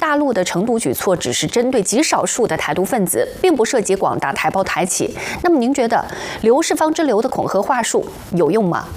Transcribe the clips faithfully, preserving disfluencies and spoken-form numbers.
大陆的惩毒举措只是针对极少数的台独分子，并不涉及广大台胞台企。那么您觉得刘世芳之流的恐吓话术有用吗？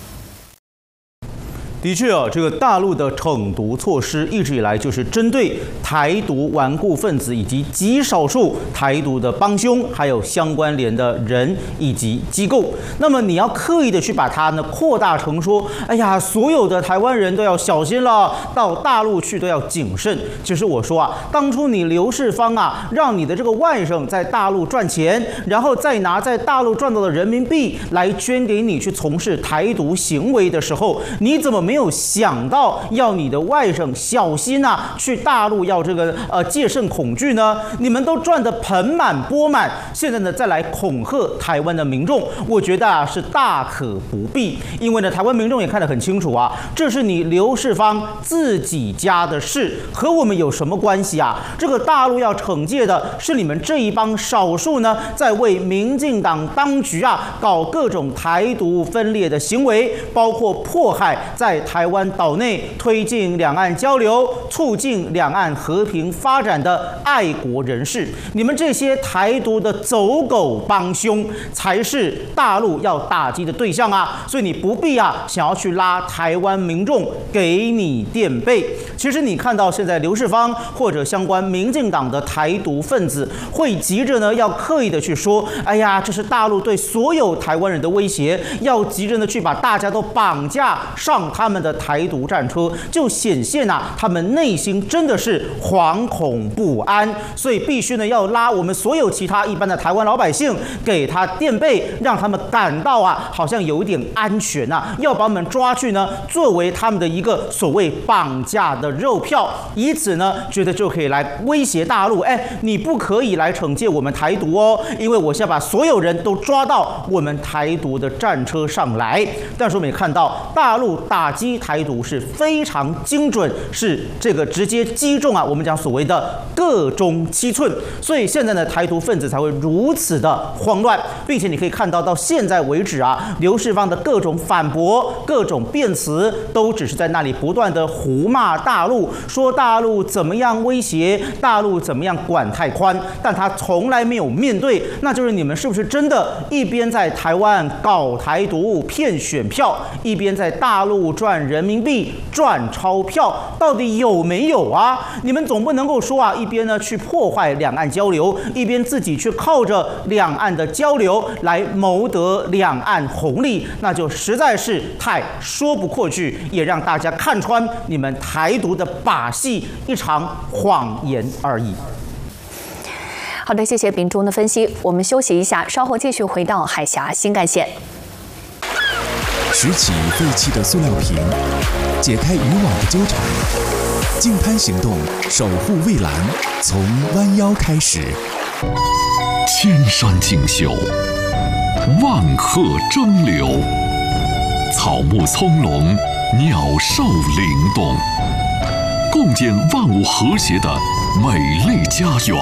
的确啊，这个大陆的惩毒措施一直以来就是针对台独顽固分子以及极少数台独的帮凶，还有相关联的人以及机构。那么你要刻意的去把它呢扩大成说，哎呀，所有的台湾人都要小心了，到大陆去都要谨慎。其实我说啊，当初你刘世芳啊，让你的这个外甥在大陆赚钱，然后再拿在大陆赚到的人民币来捐给你去从事台独行为的时候，你怎么没有没有想到要你的外甥小心啊，去大陆要这个呃戒慎恐惧呢？你们都赚得盆满钵满，现在呢再来恐吓台湾的民众，我觉得啊是大可不必。因为呢，台湾民众也看得很清楚啊，这是你刘世芳自己家的事，和我们有什么关系啊？这个大陆要惩戒的是你们这一帮少数呢，在为民进党当局啊搞各种台独分裂的行为，包括迫害在台湾岛内推进两岸交流、促进两岸和平发展的爱国人士，你们这些台独的走狗帮凶，才是大陆要打击的对象啊！所以你不必啊，想要去拉台湾民众给你垫背。其实你看到现在刘世芳或者相关民进党的台独分子，会急着呢要刻意的去说，哎呀，这是大陆对所有台湾人的威胁，要急着呢去把大家都绑架上他们的台独战车，就显现啊，他们内心真的是惶恐不安，所以必须呢要拉我们所有其他一般的台湾老百姓给他垫背，让他们感到啊好像有一点安全啊，要把我们抓去呢作为他们的一个所谓绑架的肉票，以此呢觉得就可以来威胁大陆，哎，你不可以来惩戒我们台独哦，因为我现在把所有人都抓到我们台独的战车上来。但是我们也看到大陆打击台独是非常精准，是这个直接击中啊我们讲所谓的各中七寸，所以现在呢台独分子才会如此的慌乱，并且你可以看到到现在为止啊，刘世芳的各种反驳、各种辩词，都只是在那里不断的胡骂大陆，说大陆怎么样威胁，大陆怎么样管太宽，但他从来没有面对，那就是你们是不是真的一边在台湾搞台独骗选票，一边在大陆赚人民币赚钞票，到底有没有啊？你们总不能够说啊，一边呢去破坏两岸交流，一边自己去靠着两岸的交流来谋得两岸红利，那就实在是太说不过去，也让大家看穿你们台独的把戏，一场谎言而已。 好的，谢谢秉忠的分析。我们休息一下，稍后继续回到海峡新干线。 拾起废弃的塑料瓶，解开渔网的纠缠，净滩行动，守护蔚蓝，从弯腰开始。 千山竞秀，万壑争流，草木葱茏，鸟兽灵动，共建万物和谐的美丽家园。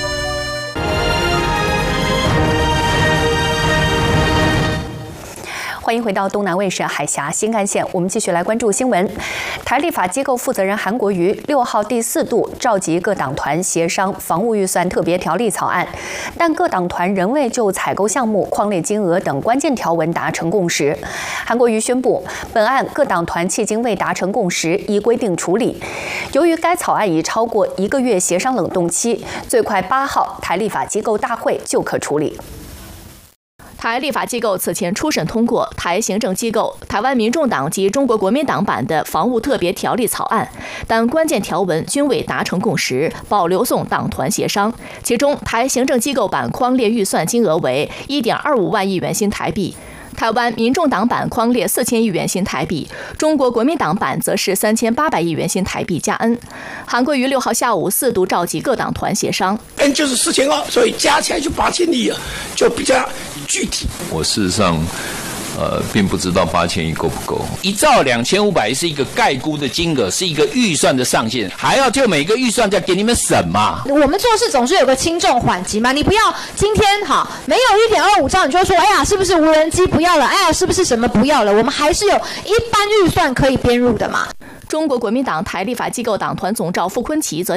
欢迎回到东南卫视海峡新干线，我们继续来关注新闻。台立法机构负责人韩国瑜六号第四度召集各党团协商防务预算特别条例草案，但各党团仍未就采购项目、框列金额等关键条文达成共识。韩国瑜宣布，本案各党团迄今未达成共识，依规定处理。由于该草案已超过一个月协商冷冻期，最快八号台立法机构大会就可处理。 台立法机构此前初审通过台行政机构台湾民众党及中国国民党版的防务特别条例草案，但关键条文均未达成共识，保留送党团协商。其中，台行政机构版框列预算金额为 一点二五万亿元新台币。台湾民众党版框列四千亿元新台币，中国国民党版则是三千八百亿元新台币加 N。韩国瑜六号下午四度召集各党团协商 ，N 就是四千二，所以加起来就八千亿了，就比较具体。 我事实上。呃，并不知道八千亿够不够。 一兆两千五百亿是一个概估的金额，是一个预算的上限，还要就每个预算再给你们审嘛？ 我们做事总是有个轻重缓急嘛，你不要今天好没有一点二五兆，你就说哎呀，是不是无人机不要了？哎呀，是不是什么不要了？我们还是有一般预算可以编入的嘛。 中国国民党台立法机构党团总召傅昆萁则